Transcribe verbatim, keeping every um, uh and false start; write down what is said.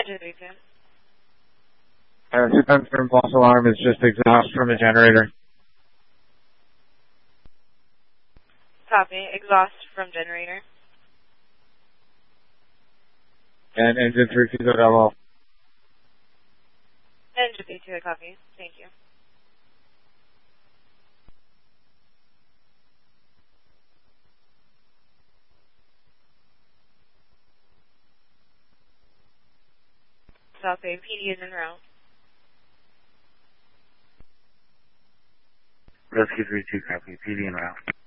Roger, three two. Uh, to confirm, false alarm is just exhaust from a generator. Copy. Exhaust from generator. And engine three two double. Engine three two, copy. Thank you. South Bay P D is en route. Rescue three two, copy. P D en route.